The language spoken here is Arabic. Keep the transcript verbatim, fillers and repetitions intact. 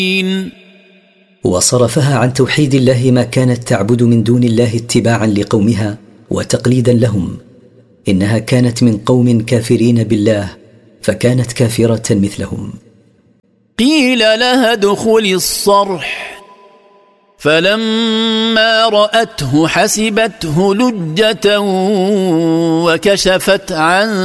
وصرفها عن توحيد الله ما كانت تعبد من دون الله اتباعا لقومها وتقليدا لهم. إنها كانت من قوم كافرين بالله فكانت كافرة مثلهم. قيل لها ادخلي الصرح فلما رأته حسبته لجة وكشفت عن